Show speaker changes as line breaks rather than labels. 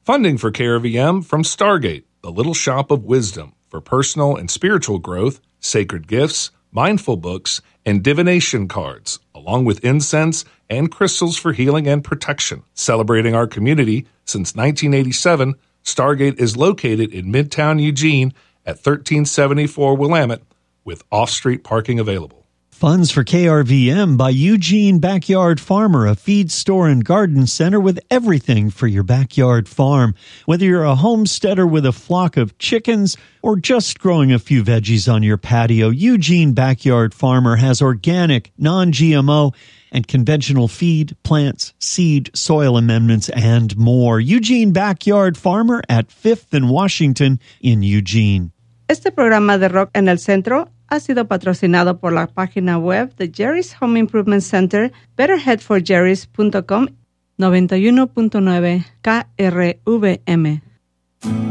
Funding for KRVM from Stargate, the Little Shop of Wisdom, for personal and spiritual growth, sacred gifts, mindful books, and divination cards, along with incense and crystals for healing and protection. Celebrating our community since 1987, Stargate is located in Midtown Eugene at 1374 Willamette, with off-street parking available.
Funds for KRVM by Eugene Backyard Farmer, a feed store and garden center with everything for your backyard farm. Whether you're a homesteader with a flock of chickens or just growing a few veggies on your patio, Eugene Backyard Farmer has organic, non-GMO, and conventional feed, plants, seed, soil amendments, and more. Eugene Backyard Farmer at 5th and Washington in Eugene.
Este programa de Rock en el Centro ha sido patrocinado por la página web de Jerry's Home Improvement Center, betterheadforjerrys.com, 91.9 KRVM.